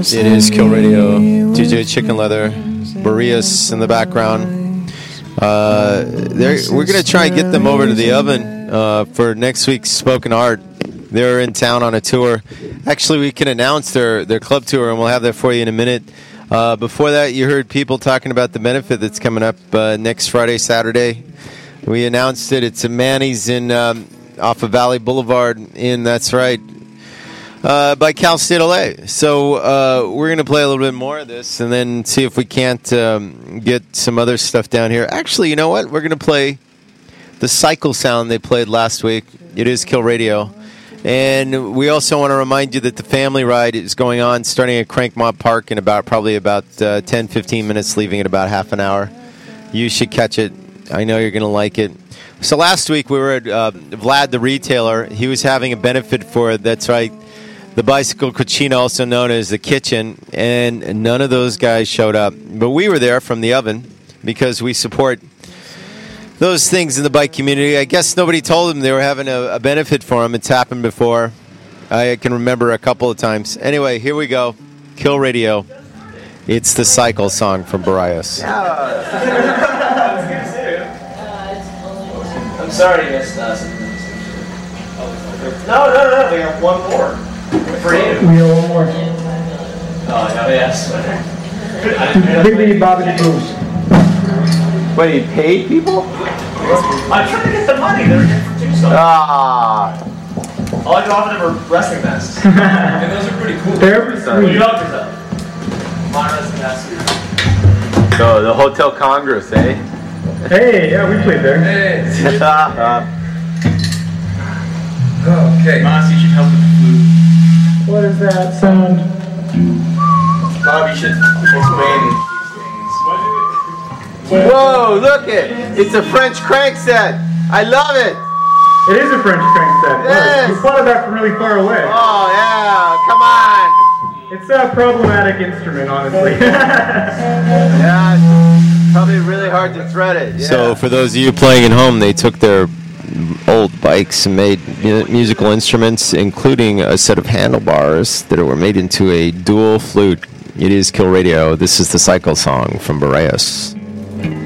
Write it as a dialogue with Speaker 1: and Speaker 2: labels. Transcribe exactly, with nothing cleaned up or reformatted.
Speaker 1: It is Kill Radio. D J Chicken Leather, Boreas in the background. Uh, we're going to try and get them over to the oven uh, for next week's Spoken Art. They're in town on a tour. Actually, we can announce their, their club tour, and we'll have that for you in a minute. Uh, before that, you heard people talking about the benefit that's coming up uh, next Friday, Saturday. We announced it. It's a Manny's in um, off of Valley Boulevard in, that's right, uh, by Cal State L A. So uh, we're going to play a little bit more of this and then see if we can't um, get some other stuff down here. Actually, you know what? We're going to play the cycle sound they played last week. It is Kill Radio. And we also want to remind you that the family ride is going on starting at Crankmont Park in about probably about uh, ten, fifteen minutes, leaving in about half an hour. You should catch it. I know you're going to like it. So last week we were at uh, Vlad the Retailer. He was having a benefit for, that's right, the Bicycle Cucina, also known as the Kitchen, and none of those guys showed up. But we were there from the oven because we support those things in the bike community. I guess nobody told them they were having a, a benefit for them. It's happened before. I can remember a couple of times. Anyway, here we go. Kill Radio. It's the Cycle song from Boreas.
Speaker 2: I'm sorry, Miss uh, No, no, no, we have one more. For you.
Speaker 3: We have one more.
Speaker 2: Oh, no, yes.
Speaker 3: Big Big Bobbity Boos.
Speaker 4: What, he paid people?
Speaker 2: I'm trying to get the money. They're different too, so.
Speaker 4: Ah.
Speaker 2: All I got them were wrestling masks. And those are pretty cool.
Speaker 3: They're pretty
Speaker 2: What do you
Speaker 3: sweet.
Speaker 2: got for them? My wrestling masks.
Speaker 4: So, the Hotel Congress, eh?
Speaker 3: Hey, yeah, we played there.
Speaker 2: Hey.
Speaker 5: Okay.
Speaker 2: Moss, you should help with the flute.
Speaker 3: What is that sound?
Speaker 2: Bob, you should explain these things.
Speaker 4: Whoa, look it! It's a French crank set! I love it!
Speaker 3: It is a French crank set.
Speaker 4: Yes.
Speaker 3: You spotted that from really far away.
Speaker 4: Oh, yeah, come on!
Speaker 3: It's a problematic instrument, honestly.
Speaker 4: Yeah, it's probably really hard to thread it. Yeah.
Speaker 1: So for those of you playing at home, they took their old bikes and made mu- musical instruments, including a set of handlebars that were made into a dual flute. It is Kill Radio. This is the Cycle song from Boreas.